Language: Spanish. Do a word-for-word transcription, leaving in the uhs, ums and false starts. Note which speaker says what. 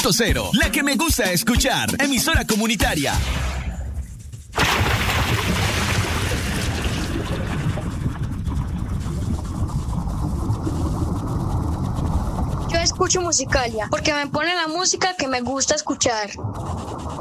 Speaker 1: Cero, la que me gusta escuchar, emisora comunitaria.
Speaker 2: Yo escucho Musicalia porque me pone la música que me gusta escuchar.